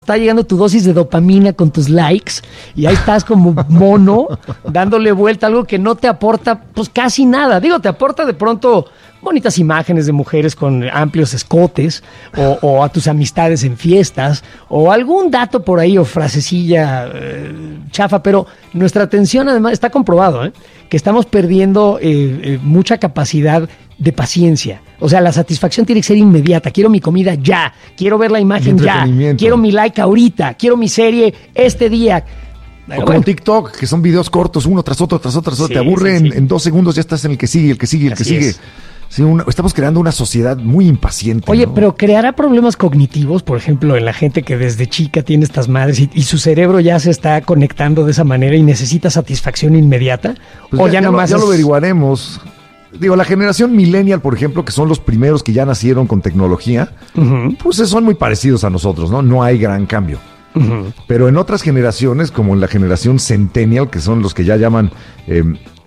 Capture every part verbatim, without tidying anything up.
Está llegando tu dosis de dopamina con tus likes y ahí estás como mono dándole vuelta a algo que no te aporta pues casi nada. Digo, te aporta de pronto bonitas imágenes de mujeres con amplios escotes o, o a tus amistades en fiestas o algún dato por ahí o frasecilla eh, chafa, pero nuestra atención además está comprobado, ¿eh? que estamos perdiendo eh, eh, mucha capacidad de paciencia. O sea, la satisfacción tiene que ser inmediata. Quiero mi comida ya, quiero ver la imagen ya, quiero mi like ahorita, quiero mi serie este día. Pero o como bueno. TikTok, que son videos cortos, uno tras otro, tras otro, tras otro. Sí, te aburre sí, sí. En, en dos segundos, ya estás en el que sigue, el que sigue, el Así que sigue. Es. Sí, una, estamos creando una sociedad muy impaciente. Oye, ¿no? pero ¿creará problemas cognitivos, por ejemplo, en la gente que desde chica tiene estas madres y, y su cerebro ya se está conectando de esa manera y necesita satisfacción inmediata? Pues o ya, ya, ya nomás lo, ya es... lo averiguaremos. Digo, la generación millennial, por ejemplo, que son los primeros que ya nacieron con tecnología, uh-huh. pues son muy parecidos a nosotros, ¿no? No hay gran cambio. Uh-huh. Pero en otras generaciones, como en la generación centennial, que son los que ya llaman eh,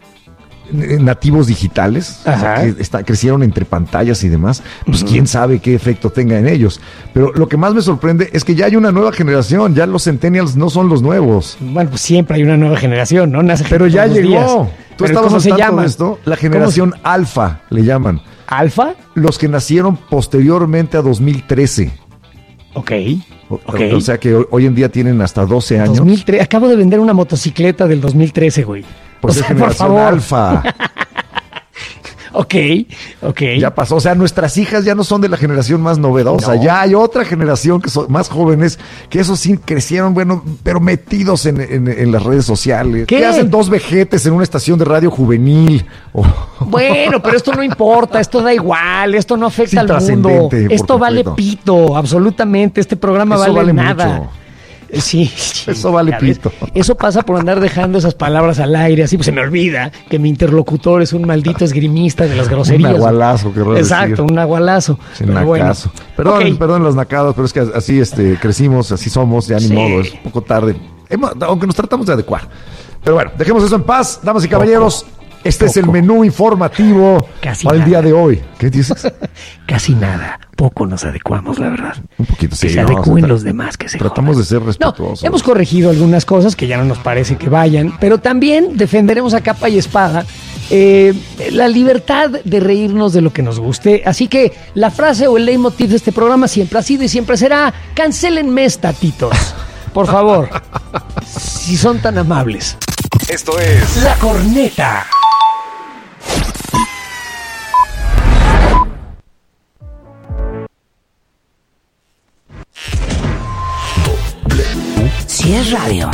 nativos digitales, o sea, que está, crecieron entre pantallas y demás, pues uh-huh. quién sabe qué efecto tenga en ellos. Pero lo que más me sorprende es que ya hay una nueva generación, ya los centennials no son los nuevos. Bueno, pues siempre hay una nueva generación, ¿no? Nace Pero ya llegó. Días. ¿Tú estabas al tanto de esto? La generación alfa le llaman. ¿Alfa? Los que nacieron posteriormente a dos mil trece. Ok. O, okay. o sea que hoy en día tienen hasta doce años. dos mil trece Acabo de vender una motocicleta del dos mil trece, güey. Pues o sea, es generación por favor. Alfa. Ok, ok. Ya pasó, o sea, nuestras hijas ya no son de la generación más novedosa, no. Ya hay otra generación que son más jóvenes, que esos sí crecieron, bueno, pero metidos en, en, en las redes sociales. ¿Qué? ¿Qué hacen dos vejetes en una estación de radio juvenil? Oh. Bueno, pero esto no importa, esto da igual, esto no afecta sí, al mundo. Esto vale pito, absolutamente, este programa Eso vale, vale nada. Mucho. Sí, sí, eso vale pito. Eso pasa por andar dejando esas palabras al aire, así pues se me olvida que mi interlocutor es un maldito esgrimista de las groserías. Un nahualazo, querrás Exacto, decir. un nahualazo. Sí, nacazo. Bueno. Perdón, okay. perdón los nacados, pero es que así este, crecimos, así somos, ya ni sí. modo, es un poco tarde. Hemos, aunque nos tratamos de adecuar. Pero bueno, dejemos eso en paz, damas y caballeros. Poco. Este Poco. es el menú informativo Casi para el día de hoy. ¿Qué dices? Casi nada. Poco nos adecuamos, la verdad. Un poquito, sí. Que se no, adecúen los demás, que se Tratamos jodan. de ser respetuosos. No, hemos corregido algunas cosas que ya no nos parece que vayan, pero también defenderemos a capa y espada eh, la libertad de reírnos de lo que nos guste. Así que la frase o el leitmotiv de este programa siempre ha sido y siempre será: cancélenme, estatitos. Por favor. Si son tan amables. Esto es La Corneta. Si es radio,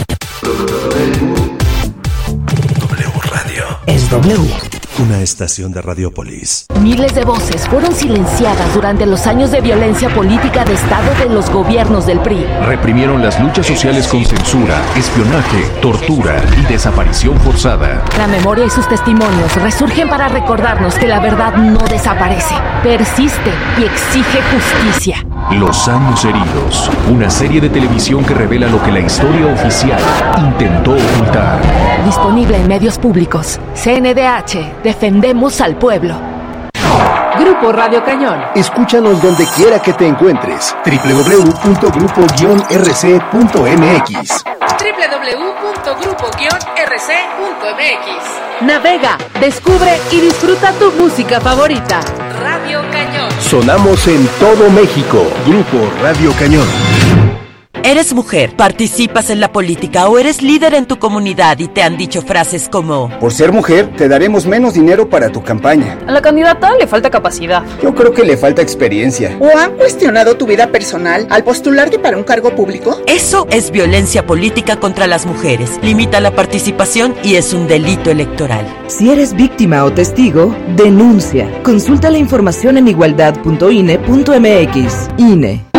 W Radio. Es W. Una estación de Radiopolis. Miles de voces fueron silenciadas durante los años de violencia política de Estado de los gobiernos del P R I. Reprimieron las luchas sociales con censura, espionaje, tortura y desaparición forzada. La memoria y sus testimonios resurgen para recordarnos que la verdad no desaparece, persiste y exige justicia. Los años heridos, una serie de televisión que revela lo que la historia oficial intentó ocultar. Disponible en medios públicos. C N D H, defendemos al pueblo. Grupo Radio Cañón. Escúchanos donde quiera que te encuentres. doble u doble u doble u punto grupo guion r c punto m x doble u doble u doble u punto grupo guion r c punto m x. Navega, descubre y disfruta tu música favorita. Radio Cañón. Sonamos en todo México. Grupo Radio Cañón. ¿Eres mujer, participas en la política o eres líder en tu comunidad y te han dicho frases como: por ser mujer, te daremos menos dinero para tu campaña? A la candidata le falta capacidad. Yo creo que le falta experiencia. ¿O han cuestionado tu vida personal al postularte para un cargo público? Eso es violencia política contra las mujeres. Limita la participación y es un delito electoral. Si eres víctima o testigo, denuncia. Consulta la información en igualdad punto i n e punto m x. I N E.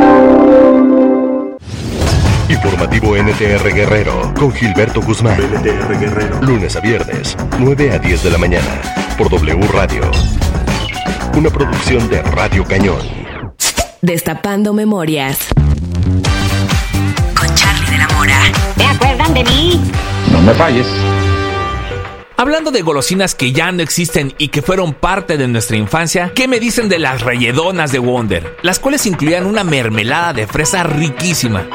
Informativo N T R Guerrero con Gilberto Guzmán. N T R Guerrero. Lunes a viernes, nueve a diez de la mañana, por W Radio. Una producción de Radio Cañón. Destapando memorias. Con Charlie de la Mora. ¿Te acuerdan de mí? No me falles. Hablando de golosinas que ya no existen y que fueron parte de nuestra infancia, ¿qué me dicen de las relledonas de Wonder? Las cuales incluían una mermelada de fresa riquísima.